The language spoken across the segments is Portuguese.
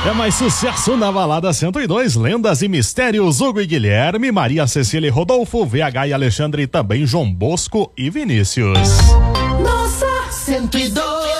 É mais sucesso na Balada 102, Lendas e Mistérios, Hugo e Guilherme, Maria Cecília e Rodolfo, VH e Alexandre e também João Bosco e Vinícius. Nossa 102,9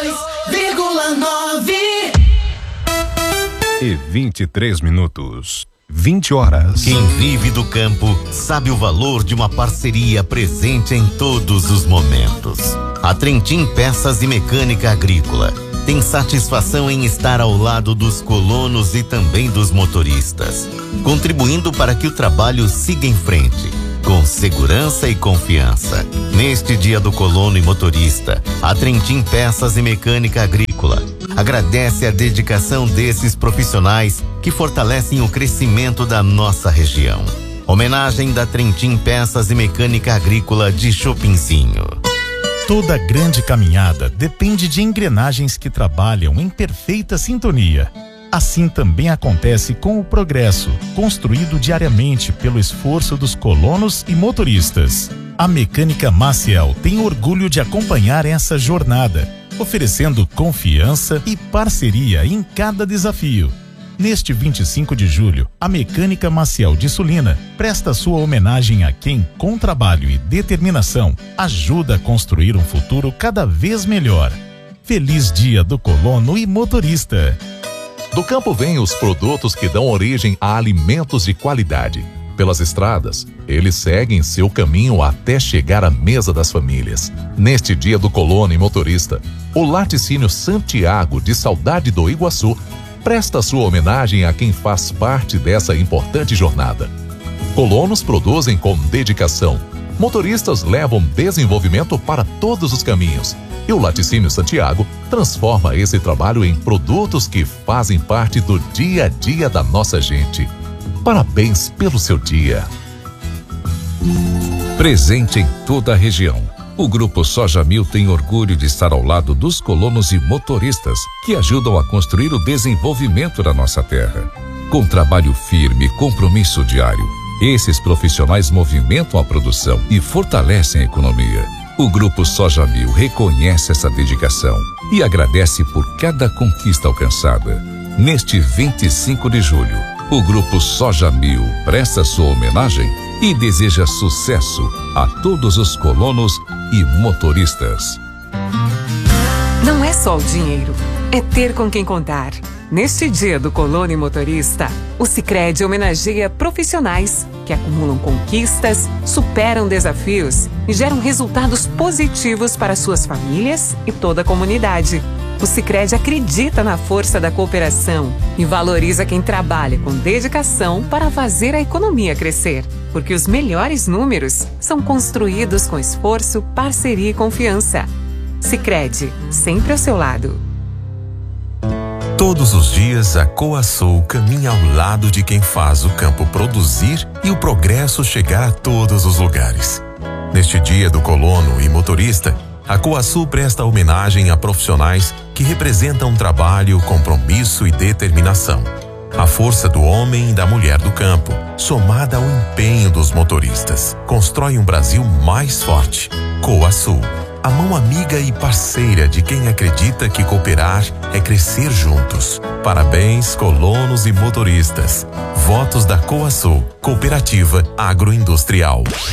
e 23 minutos. 20 horas. Quem vive do campo sabe o valor de uma parceria presente em todos os momentos. A Trentin Peças e Mecânica Agrícola tem satisfação em estar ao lado dos colonos e também dos motoristas, contribuindo para que o trabalho siga em frente, com segurança e confiança. Neste Dia do Colono e Motorista, a Trentin Peças e Mecânica Agrícola agradece a dedicação desses profissionais que fortalecem o crescimento da nossa região. Homenagem da Trentin Peças e Mecânica Agrícola de Chopinzinho. Toda grande caminhada depende de engrenagens que trabalham em perfeita sintonia. Assim também acontece com o progresso, construído diariamente pelo esforço dos colonos e motoristas. A Mecânica Maciel tem orgulho de acompanhar essa jornada, oferecendo confiança e parceria em cada desafio. Neste 25 de julho, a Mecânica Maciel de Sulina presta sua homenagem a quem, com trabalho e determinação, ajuda a construir um futuro cada vez melhor. Feliz Dia do Colono e Motorista! Do campo vêm os produtos que dão origem a alimentos de qualidade. Pelas estradas, eles seguem seu caminho até chegar à mesa das famílias. Neste Dia do Colono e Motorista, o Laticínio Santiago de Saudade do Iguaçu presta sua homenagem a quem faz parte dessa importante jornada. Colonos produzem com dedicação, motoristas levam desenvolvimento para todos os caminhos, e o Laticínio Santiago transforma esse trabalho em produtos que fazem parte do dia a dia da nossa gente. Parabéns pelo seu dia. Presente em toda a região, o Grupo Soja Mil tem orgulho de estar ao lado dos colonos e motoristas que ajudam a construir o desenvolvimento da nossa terra. Com trabalho firme e compromisso diário, esses profissionais movimentam a produção e fortalecem a economia. O Grupo Soja Mil reconhece essa dedicação e agradece por cada conquista alcançada. Neste 25 de julho, o Grupo Soja Mil presta sua homenagem e deseja sucesso a todos os colonos e motoristas. Não é só o dinheiro, é ter com quem contar. Neste Dia do Colono e Motorista, o Sicredi homenageia profissionais que acumulam conquistas, superam desafios e geram resultados positivos para suas famílias e toda a comunidade. O Sicredi acredita na força da cooperação e valoriza quem trabalha com dedicação para fazer a economia crescer. Porque os melhores números são construídos com esforço, parceria e confiança. Sicredi, sempre ao seu lado. Todos os dias a Coasul caminha ao lado de quem faz o campo produzir e o progresso chegar a todos os lugares. Neste Dia do Colono e Motorista, a Coasul presta homenagem a profissionais que representam trabalho, compromisso e determinação. A força do homem e da mulher do campo, somada ao empenho dos motoristas, constrói um Brasil mais forte. Coasul, a mão amiga e parceira de quem acredita que cooperar é crescer juntos. Parabéns, colonos e motoristas. Votos da Coasul, Cooperativa Agroindustrial.